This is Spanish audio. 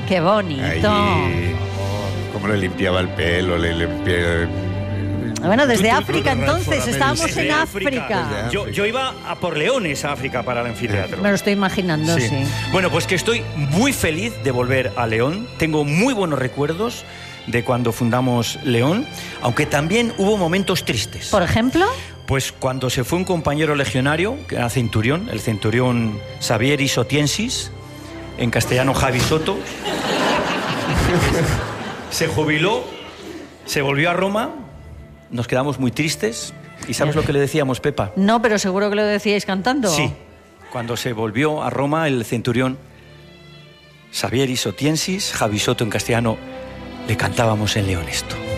¡Qué bonito! Ahí, cómo le limpiaba el pelo, le limpiaba... Bueno, desde Tú, África Bruno entonces, Ranford, estábamos América. en Desde África. África. Yo iba a por leones a África para el anfiteatro. Me lo estoy imaginando, sí. Bueno, pues que estoy muy feliz de volver a León. Tengo muy buenos recuerdos de cuando fundamos León, aunque también hubo momentos tristes. ¿Por ejemplo? Pues cuando se fue un compañero legionario, que era centurión, el centurión Xavieri Sotiensis, en castellano Javi Soto, se jubiló, se volvió a Roma, nos quedamos muy tristes. ¿Y sabes lo que le decíamos, Pepa? No, pero seguro que lo decíais cantando. Sí, cuando se volvió a Roma el centurión Xavieri Sotiensis, Javi Soto en castellano, le cantábamos en León esto.